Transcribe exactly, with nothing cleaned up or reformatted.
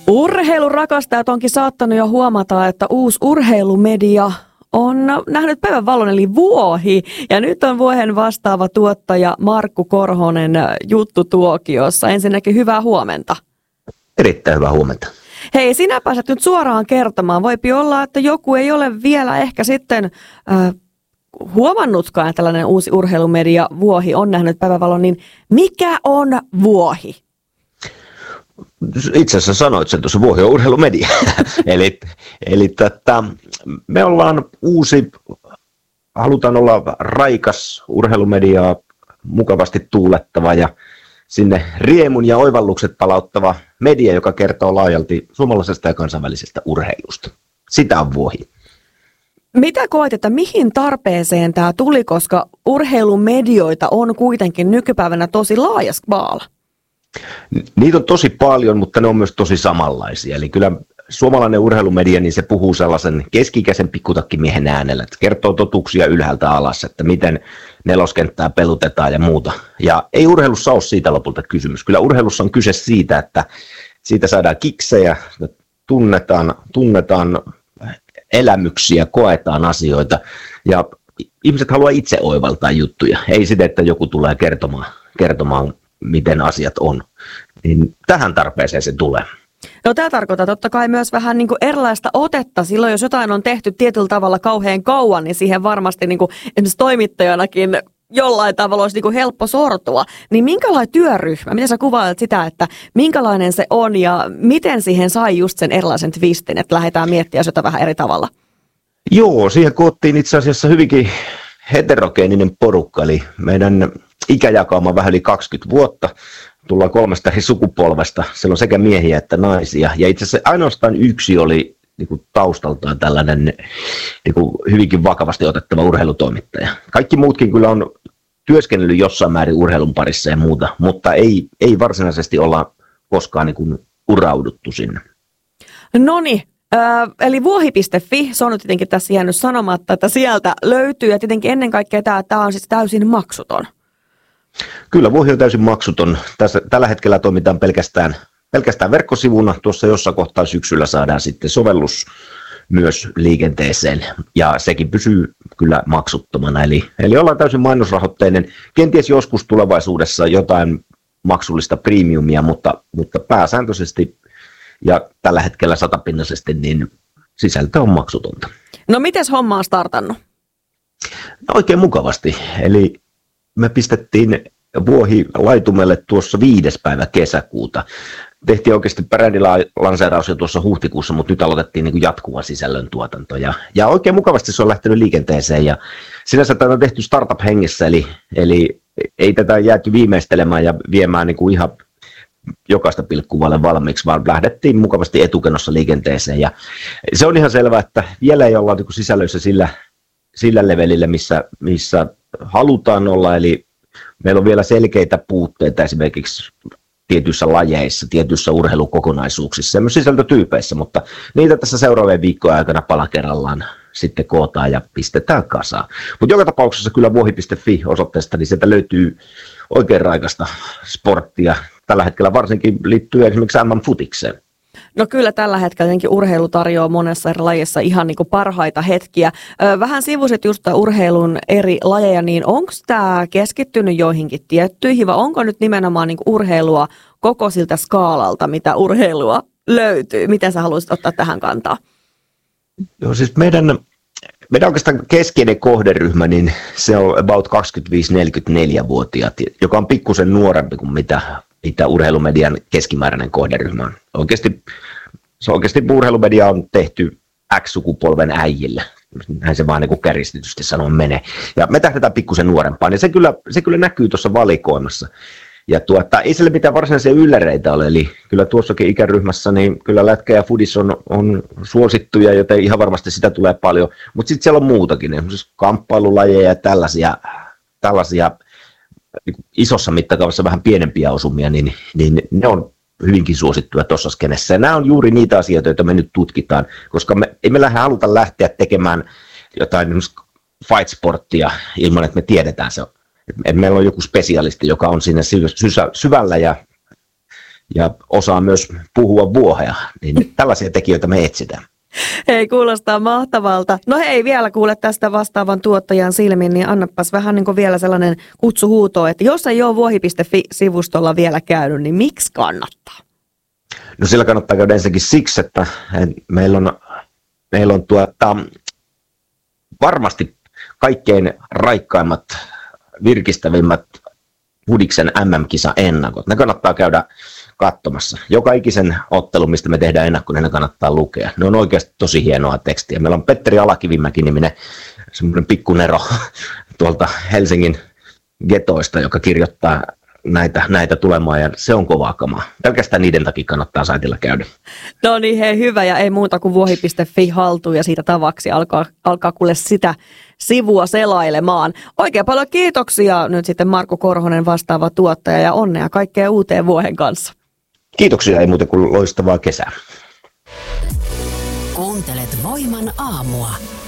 Urheilurakastajat onkin saattanut jo huomata, että uusi urheilumedia on nähnyt päivän valon eli Vuohi. Ja nyt on Vuohen vastaava tuottaja Markku Korhonen juttutuokiossa. Ensinnäkin hyvää huomenta. Erittäin hyvää huomenta. Hei, sinä pääset nyt suoraan kertomaan. Voipi olla, että joku ei ole vielä ehkä sitten äh, huomannutkaan, että tällainen uusi urheilumedia Vuohi on nähnyt päivänvalon. Niin mikä on Vuohi? Itse asiassa sanoit sen tuossa, Vuohi on urheilumedia. eli eli tätä, me ollaan uusi, halutaan olla raikas urheilumedia, mukavasti tuulettava ja sinne riemun ja oivallukset palauttava media, joka kertoo laajalti suomalaisesta ja kansainvälisestä urheilusta. Sitä on Vuohi. Mitä koet, että mihin tarpeeseen tämä tuli, koska urheilumedioita on kuitenkin nykypäivänä tosi laaja skaala? Niitä on tosi paljon, mutta ne on myös tosi samanlaisia. Eli kyllä suomalainen urheilumedia, niin se puhuu sellaisen keski-ikäisen pikkutakkimiehen äänellä, että kertoo totuuksia ylhäältä alas, että miten neloskenttää pelutetaan ja muuta. Ja ei urheilussa ole siitä lopulta kysymys. Kyllä urheilussa on kyse siitä, että siitä saadaan kiksejä, tunnetaan, tunnetaan elämyksiä, koetaan asioita ja ihmiset haluaa itse oivaltaa juttuja. Ei sitä, että joku tulee kertomaan, kertomaan miten asiat on. Niin tähän tarpeeseen se tulee. No tämä tarkoittaa totta kai myös vähän niin kuin erilaista otetta. Silloin jos jotain on tehty tietyllä tavalla kauhean kauan, niin siihen varmasti niin kuin esimerkiksi toimittajanakin jollain tavalla olisi niin kuin helppo sortua. Niin minkälainen työryhmä, miten sä kuvailet sitä, että minkälainen se on ja miten siihen sai just sen erilaisen twistin, että lähdetään miettimään sitä vähän eri tavalla? Joo, siihen koottiin itse asiassa hyvinkin heterogeeninen porukka, eli meidän ikäjakauma vähän yli kaksikymmentä vuotta. Tullaan kolmesta eri sukupolvesta. Siellä on sekä miehiä että naisia. Ja itse asiassa ainoastaan yksi oli niin kuin taustaltaan tällainen niin kuin hyvinkin vakavasti otettava urheilutoimittaja. Kaikki muutkin kyllä on työskennellyt jossain määrin urheilun parissa ja muuta, mutta ei, ei varsinaisesti olla koskaan niin kuin urauduttu sinne. Noniin. Äh, eli vuohi piste fi, se on nyt tietenkin tässä jäänyt sanomatta, että sieltä löytyy. Ja tietenkin ennen kaikkea tämä, tämä on siis täysin maksuton. Kyllä, Vuohi on täysin maksuton. Tässä, tällä hetkellä toimitaan pelkästään, pelkästään verkkosivuna. Tuossa jossain kohtaa syksyllä saadaan sitten sovellus myös liikenteeseen, ja sekin pysyy kyllä maksuttomana. Eli, eli ollaan täysin mainosrahoitteinen. Kenties joskus tulevaisuudessa jotain maksullista premiumia, mutta, mutta pääsääntöisesti ja tällä hetkellä satapinnaisesti niin sisältö on maksutonta. No mites homma on startannut? No, oikein mukavasti. Eli me pistettiin Vuohi laitumelle tuossa viides päivä kesäkuuta. Tehtiin oikeasti brändinlanseeraus jo tuossa huhtikuussa, mutta nyt aloitettiin niin kuin jatkuva sisällön tuotanto. Ja, ja oikein mukavasti se on lähtenyt liikenteeseen. Ja sinänsä tätä on tehty startup-hengessä, eli, eli ei tätä jääty viimeistelemään ja viemään niin kuin ihan jokaista pilkkuvalle valmiiksi, vaan lähdettiin mukavasti etukenossa liikenteeseen. Ja se on ihan selvää, että vielä ei olla niin kuin sisällöissä sillä, sillä levelillä, missä, missä halutaan olla, eli meillä on vielä selkeitä puutteita esimerkiksi tietyissä lajeissa, tietyissä urheilukokonaisuuksissa ja myös sisältötyypeissä, mutta niitä tässä seuraavien viikkojen aikana pala kerrallaan sitten kootaan ja pistetään kasaan. Mutta joka tapauksessa kyllä vuohi piste fi osoitteesta, niin sieltä löytyy oikein raikasta sporttia. Tällä hetkellä varsinkin liittyy esimerkiksi M M-futikseen. No kyllä tällä hetkellä jotenkin urheilu tarjoaa monessa eri lajissa ihan niin kuin parhaita hetkiä. Vähän sivusit just urheilun eri lajeja, niin onko tämä keskittynyt joihinkin tiettyihin vai onko nyt nimenomaan niin kuin urheilua koko siltä skaalalta, mitä urheilua löytyy? Miten sä haluaisit ottaa tähän kantaa? Joo, siis meidän, meidän oikeastaan keskeinen kohderyhmä, niin se on about kaksikymmentäviisi neljäkymmentäneljä-vuotiaat, joka on pikkusen nuorempi kuin mitä mitä urheilumedian keskimääräinen kohderyhmä on. Oikeasti, se oikeasti urheilumedia on tehty X-sukupolven äijille. Näin se vaan niin kuin kärjistetysti sanoen menee. Ja me tähdetään pikkusen nuorempaan, ja se kyllä, se kyllä näkyy tuossa valikoimassa. Ja tuota, ei sille mitään varsinaisia ylläreitä ole, eli kyllä tuossakin ikäryhmässä niin kyllä lätkä ja fudis on, on suosittuja, joten ihan varmasti sitä tulee paljon. Mutta sitten siellä on muutakin, esimerkiksi kamppailulajeja ja tällaisia, tällaisia niin isossa mittakaavassa vähän pienempiä osumia, niin, niin ne on hyvinkin suosittuja tuossa skenessä. Ja nämä on juuri niitä asioita, joita me nyt tutkitaan, koska me ei me haluta lähteä tekemään jotain fight-sporttia ilman, että me tiedetään se. Että meillä on joku spesialisti, joka on siinä syvällä ja ja osaa myös puhua vuohea, niin tällaisia tekijöitä me etsitään. Hei, kuulostaa mahtavalta. No hei, vielä kuule tästä vastaavan tuottajan silmin, niin annapas vähän niin kuin vielä sellainen kutsuhuuto, että jos ei ole vuohi piste fi-sivustolla vielä käynyt, niin miksi kannattaa? No sillä kannattaa käydä ensinnäkin siksi, että meillä on, meillä on tuota, varmasti kaikkein raikkaimmat, virkistävimmät Hudiksen M M-kisa ennakot. Ne kannattaa käydä katsomassa. Joka ikisen ottelu, mistä me tehdään ennakko, niin ne kannattaa lukea. Ne on oikeasti tosi hienoa tekstiä. Meillä on Petteri Alakivimäki-niminen semmoinen pikkunero tuolta Helsingin getoista, joka kirjoittaa näitä, näitä tulemaan, ja se on kovaa kamaa. Pelkästään niiden takia kannattaa saitilla käydä. No niin, hei, hyvä, ja ei muuta kuin vuohi piste fi haltuun, ja siitä tavaksi alkaa, alkaa kuule sitä sivua selailemaan. Oikein paljon kiitoksia nyt sitten Markku Korhonen, vastaava tuottaja, ja onnea kaikkea uuteen vuohen kanssa. Kiitoksia, ei muuta kuin loistavaa kesää. Kuuntelet Voiman aamua.